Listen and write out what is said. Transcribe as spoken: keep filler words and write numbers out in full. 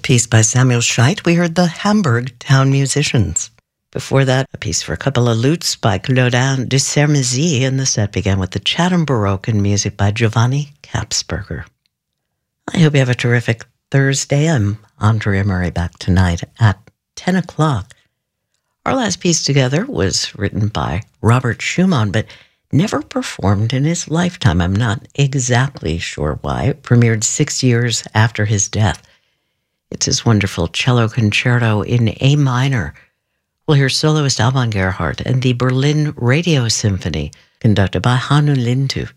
piece by Samuel Scheidt, we heard the Hamburg Town Musicians. Before that, a piece for a couple of lutes by Claudin de Sermezy, and the set began with the Chatham Baroque and music by Giovanni Kapsberger. I hope you have a terrific Thursday. I'm Andrea Murray, back tonight at ten o'clock. Our last piece together was written by Robert Schumann, but never performed in his lifetime. I'm not exactly sure why. It premiered six years after his death. It's his wonderful cello concerto in A minor. We'll hear soloist Alban Gerhardt and the Berlin Radio Symphony, conducted by Hannu Lintu.